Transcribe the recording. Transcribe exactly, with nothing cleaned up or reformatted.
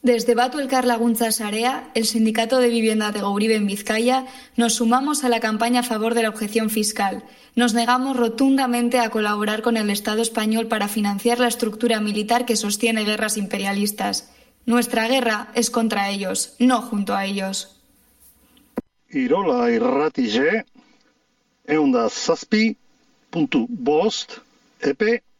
Desde Batu Elkar Laguntza Sarea, el Sindicato de Vivienda de Gouribe en Vizcaya, nos sumamos a la campaña a favor de la objeción fiscal. Nos negamos rotundamente a colaborar con el Estado español para financiar la estructura militar que sostiene guerras imperialistas. Nuestra guerra es contra ellos, no junto a ellos. Irola irratije, eunda zazpi, puntu bost, epe,